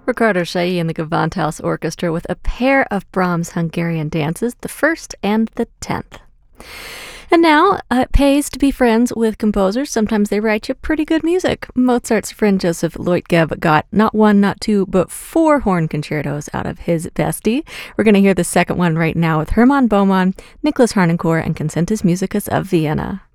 Ricardo Chailly and the Gewandhaus Orchestra with a pair of Brahms' Hungarian dances, the first and the 10th. And now, it pays to be friends with composers. Sometimes they write you pretty good music. Mozart's friend Joseph Leutgeb got not one, not two, but 4 horn concertos out of his bestie. We're going to hear the second one right now with Hermann Baumann, Nicholas Harnoncourt, and Concertus Musicus of Vienna.